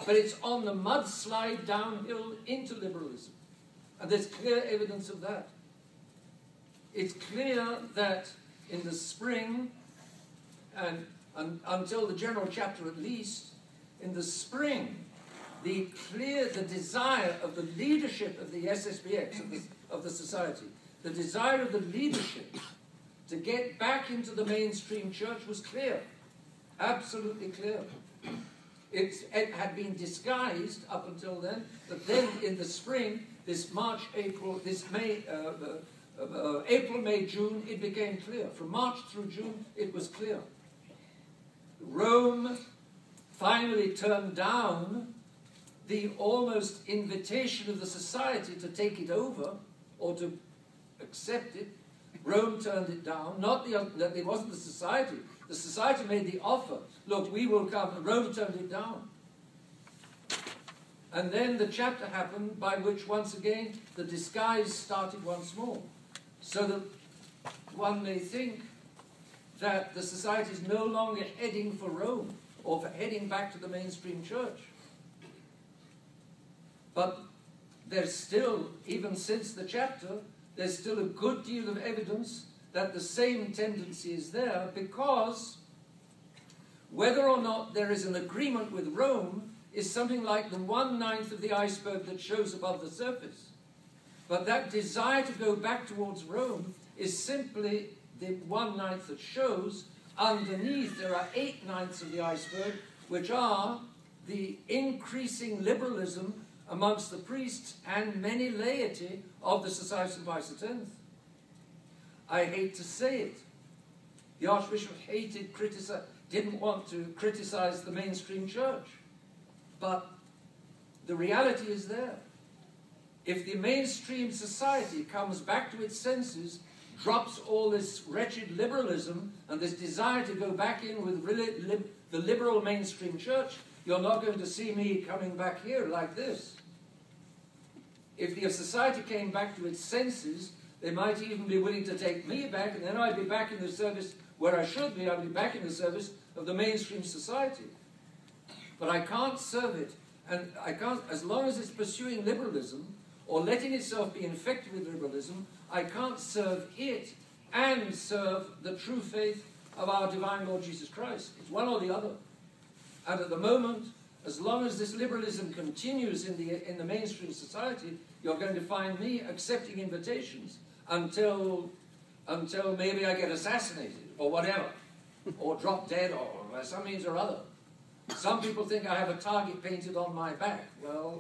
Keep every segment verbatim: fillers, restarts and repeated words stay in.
but it's on the mudslide downhill into liberalism. And there's clear evidence of that. It's clear that in the spring, and, and until the general chapter at least, in the spring, the clear, the desire of the leadership of the S S B X, of the, of the society, the desire of the leadership to get back into the mainstream church was clear, absolutely clear. It, it had been disguised up until then, but then in the spring, this March, April, this May, uh, uh, uh, April, May, June, it became clear. From March through June, it was clear. Rome finally turned down the almost invitation of the society to take it over or to accept it. Rome turned it down. Not the, that it wasn't the society. The society made the offer. Look, we will come. Rome turned it down. And then the chapter happened by which, once again, the disguise started once more. So that one may think that the society is no longer heading for Rome or for heading back to the mainstream church. But there's still, even since the chapter, there's still a good deal of evidence that the same tendency is there, because whether or not there is an agreement with Rome is something like the one-ninth of the iceberg that shows above the surface. But that desire to go back towards Rome is simply the one-ninth that shows. Underneath, there are eight-ninths of the iceberg, which are the increasing liberalism amongst the priests and many laity of the Society of Saint Pius the tenth. I hate to say it. The Archbishop hated, critici- didn't want to criticize the mainstream church. But the reality is there. If the mainstream society comes back to its senses, drops all this wretched liberalism and this desire to go back in with the liberal mainstream church, you're not going to see me coming back here like this. If the society came back to its senses, they might even be willing to take me back, and then I'd be back in the service where I should be. I'd be back in the service of the mainstream society. But I can't serve it, and I can't, as long as it's pursuing liberalism, or letting itself be infected with liberalism, I can't serve it and serve the true faith of our divine Lord Jesus Christ. It's one or the other. And at the moment, as long as this liberalism continues in the, in the mainstream society, you're going to find me accepting invitations until, until maybe I get assassinated, or whatever, or drop dead, or by some means or other. Some people think I have a target painted on my back. Well,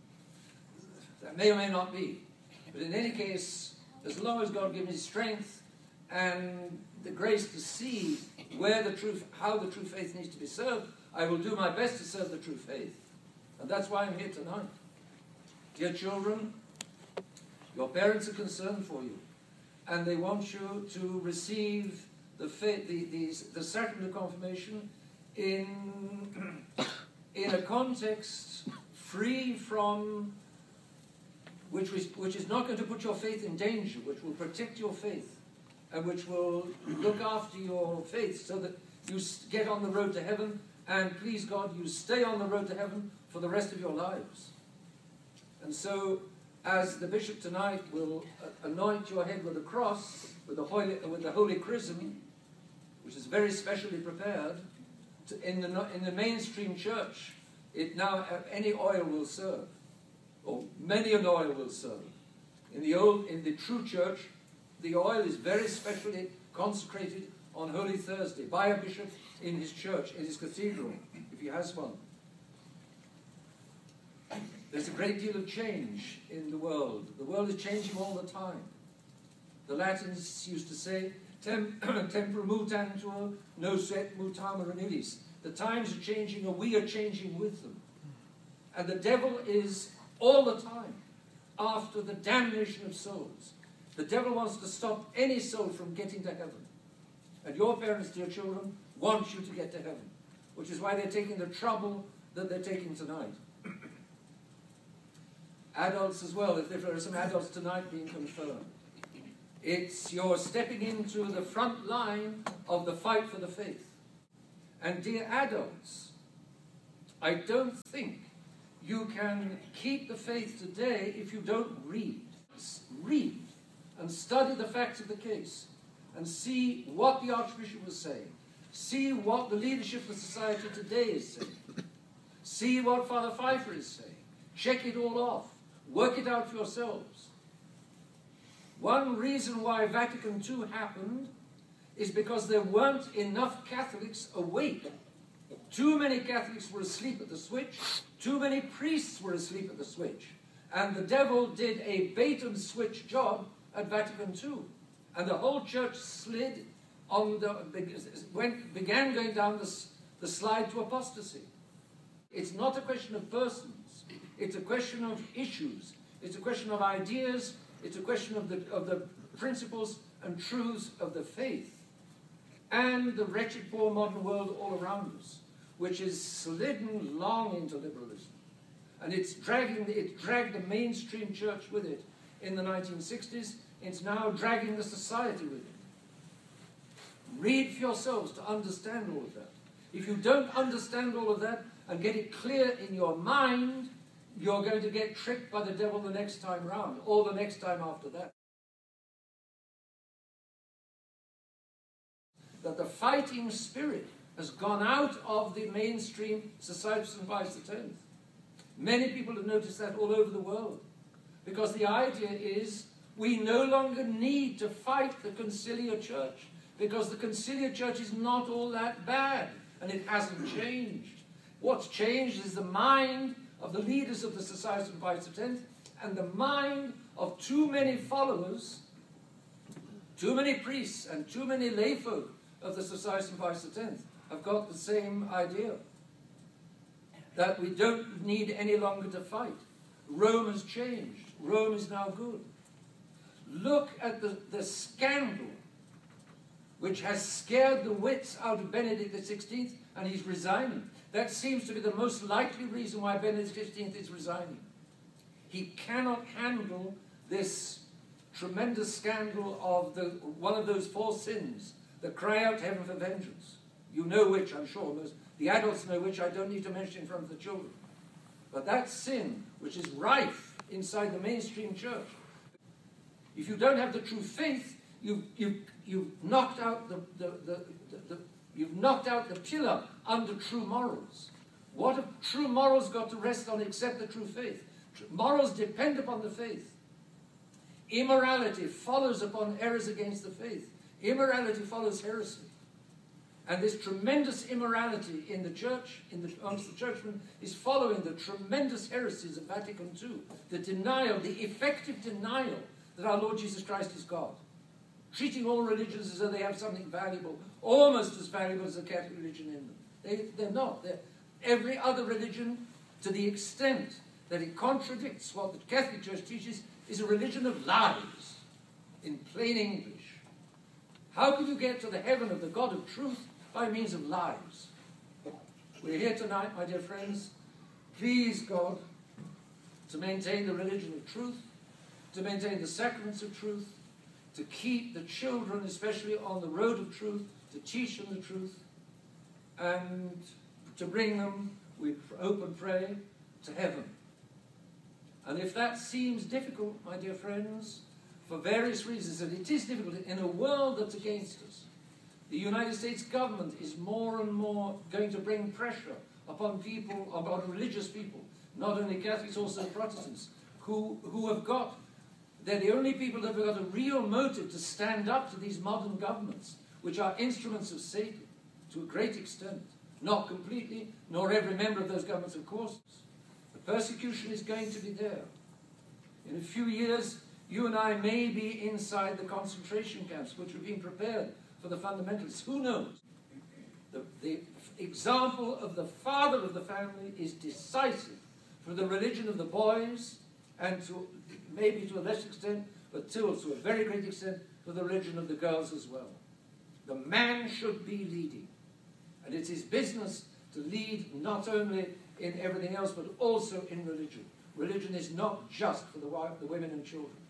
that may or may not be. But in any case, as long as God gives me strength and the grace to see where the truth, how the true faith needs to be served, I will do my best to serve the true faith. And that's why I'm here tonight. Dear children, your parents are concerned for you, and they want you to receive the, faith, the, the, the sacrament of confirmation in, in a context free from, which, was, which is not going to put your faith in danger, which will protect your faith, and which will look after your faith so that you get on the road to heaven, and please God, you stay on the road to heaven for the rest of your lives. And so, as the bishop tonight will anoint your head with a cross, with the holy, with the holy chrism, which is very specially prepared, to, in, the, in the mainstream church, it now, any oil will serve, or many an oil will serve. In the old, in the true church, the oil is very specially consecrated on Holy Thursday by a bishop in his church, in his cathedral, if he has one. There's a great deal of change in the world. The world is changing all the time. The Latins used to say, Tem tempora mutantur, noset mutamur illis. The times are changing, and we are changing with them. And the devil is all the time after the damnation of souls. The devil wants to stop any soul from getting to heaven. And your parents, dear children, want you to get to heaven, which is why they're taking the trouble that they're taking tonight. Adults as well, if there are some adults tonight being confirmed. It's you're stepping into the front line of the fight for the faith. And dear adults, I don't think you can keep the faith today if you don't read. Read and study the facts of the case and see what the Archbishop was saying. See what the leadership of the society today is saying. See what Father Pfeiffer is saying. Check it all off. Work it out for yourselves. One reason why Vatican Two happened is because there weren't enough Catholics awake. Too many Catholics were asleep at the switch. Too many priests were asleep at the switch. And the devil did a bait-and-switch job at Vatican Two. And the whole church slid on the, went, began going down the, the slide to apostasy. It's not a question of persons. It's a question of issues. It's a question of ideas. It's a question of the, of the principles and truths of the faith. And the wretched, poor modern world all around us, which is slidden long into liberalism. And it's dragging, it dragged the mainstream church with it in the nineteen sixties. It's now dragging the society with it. Read for yourselves to understand all of that. If you don't understand all of that and get it clear in your mind, you're going to get tricked by the devil the next time round, or the next time after that. That the fighting spirit has gone out of the mainstream Society of Saint Pius the tenth. Many people have noticed that all over the world. Because the idea is we no longer need to fight the conciliar church, because the conciliar church is not all that bad, and it hasn't changed. What's changed is the mind of the leaders of the Society of Saint Pius the tenth and the mind of too many followers, too many priests and too many layfolk of the Society of Saint Pius the tenth have got the same idea, that we don't need any longer to fight. Rome has changed. Rome is now good. Look at the, the scandal which has scared the wits out of Benedict the sixteenth, and he's resigning. That seems to be the most likely reason why Benedict the sixteenth is resigning. He cannot handle this tremendous scandal of the, one of those four sins that cry out to heaven for vengeance. You know which, I'm sure. Most, the adults know which. I don't need to mention in front of the children. But that sin, which is rife inside the mainstream church, if you don't have the true faith, you've, you've, you've knocked out the, the, the, the, the you've knocked out the pillar under true morals. What have true morals got to rest on except the true faith? Morals depend upon the faith. Immorality follows upon errors against the faith. Immorality follows heresy. And this tremendous immorality in the church, in the, amongst the churchmen, is following the tremendous heresies of Vatican Two. The denial, the effective denial that our Lord Jesus Christ is God. Treating all religions as though they have something valuable, almost as valuable as the Catholic religion in them. They, they're not. They're, every other religion, to the extent that it contradicts what the Catholic Church teaches, is a religion of lies, in plain English. How can you get to the heaven of the God of truth by means of lies? We're here tonight, my dear friends, please God, to maintain the religion of truth, to maintain the sacraments of truth, to keep the children, especially on the road of truth, to teach them the truth, and to bring them, we hope and pray, to heaven. And if that seems difficult, my dear friends, for various reasons, and it is difficult in a world that's against us, the United States government is more and more going to bring pressure upon people, upon religious people, not only Catholics, also Protestants, who, who have got, they're the only people that have got a real motive to stand up to these modern governments, which are instruments of Satan, to a great extent. Not completely, nor every member of those governments, of course. The persecution is going to be there. In a few years, you and I may be inside the concentration camps, which are being prepared for the fundamentalists. Who knows? The, the example of the father of the family is decisive for the religion of the boys, and to maybe to a less extent, but still to a very great extent, for the religion of the girls as well. The man should be leading. And it's his business to lead not only in everything else, but also in religion. Religion is not just for the, the women and children.